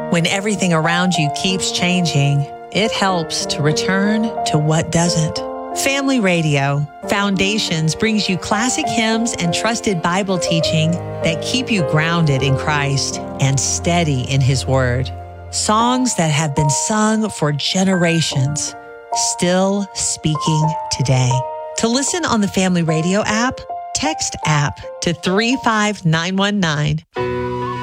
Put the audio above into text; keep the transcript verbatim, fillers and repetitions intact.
When everything around you keeps changing, it helps to return to what doesn't. Family Radio Foundations brings you classic hymns and trusted Bible teaching that keep you grounded in Christ and steady in His Word. Songs that have been sung for generations, still speaking today. To listen on the Family Radio app, text app to three five nine one nine.